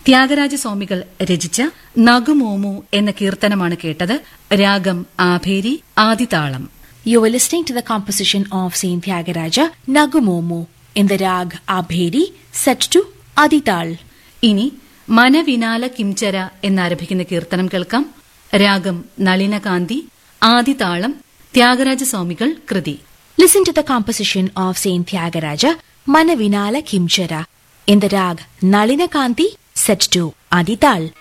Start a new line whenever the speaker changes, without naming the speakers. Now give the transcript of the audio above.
ത്യാഗരാജസ്വാമികൾ രചിച്ച നഗുമോമു എന്ന കീർത്തനമാണ് കേട്ടത്. രാഗം Abheri, ആദിതാളം.
You were listening to the composition of Saint Tyagaraja, Nagumomu, in the rag Abheri, set to Adital.
ഇനി മനവിനാല കിംചര എന്നാരംഭിക്കുന്ന കീർത്തനം കേൾക്കാം. രാഗം നളിനകാന്തി, ആദിതാളം. ത്യാഗരാജസ്വാമികൾ കൃതി.
Listen to the composition of Saint Tyagaraja, Manavinala Kimchara, in the rag Nalinakanti, set to Adital.